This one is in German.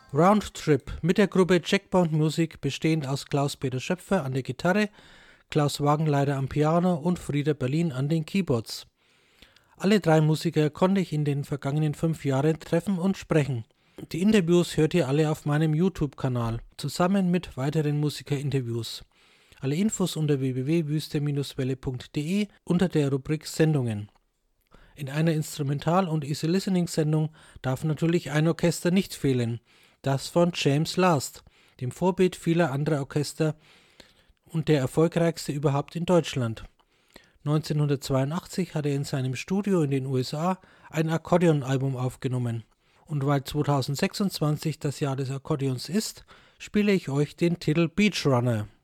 Roundtrip mit der Gruppe Checkpoint Music, bestehend aus Klaus-Peter Schöpfer an der Gitarre, Klaus Wagenleiter am Piano und Frieder Berlin an den Keyboards. Alle drei Musiker konnte ich in den vergangenen 5 Jahren treffen und sprechen. Die Interviews hört ihr alle auf meinem YouTube-Kanal, zusammen mit weiteren Musikerinterviews. Alle Infos unter www.wüste-welle.de unter der Rubrik Sendungen. In einer Instrumental- und Easy-Listening-Sendung darf natürlich ein Orchester nicht fehlen, das von James Last, dem Vorbild vieler anderer Orchester und der erfolgreichste überhaupt in Deutschland. 1982 hat er in seinem Studio in den USA ein Akkordeonalbum aufgenommen. Und weil 2026 das Jahr des Akkordeons ist, spiele ich euch den Titel Beach Runner.